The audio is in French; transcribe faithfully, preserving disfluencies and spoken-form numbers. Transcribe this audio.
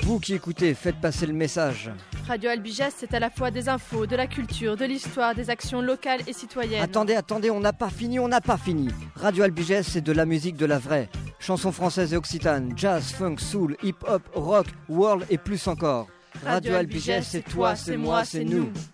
Vous qui écoutez, faites passer le message. Radio Albiges, c'est à la fois des infos, de la culture, de l'histoire, des actions locales et citoyennes. Attendez, attendez, on n'a pas fini, on n'a pas fini. Radio Albiges, c'est de la musique de la vraie. Chansons françaises et occitanes, jazz, funk, soul, hip-hop, rock, world et plus encore. Radio, Radio Albiges, c'est toi, c'est moi, c'est nous. nous.